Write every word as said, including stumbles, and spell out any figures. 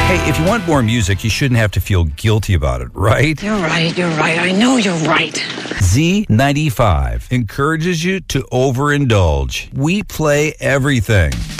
Hey, if you want more music, you shouldn't have to feel guilty about it, right? You're right, you're right. I know you're right. Z ninety-five encourages you to overindulge. We play everything.